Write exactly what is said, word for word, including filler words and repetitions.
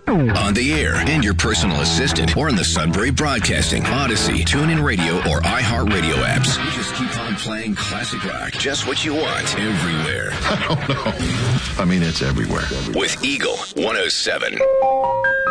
On the air and your personal assistant, or in the Sunbury Broadcasting, Odyssey, TuneIn Radio, or iHeartRadio apps. You just keep on playing classic rock. Just what you want, everywhere. I don't know. I mean, it's everywhere. With Eagle one oh seven.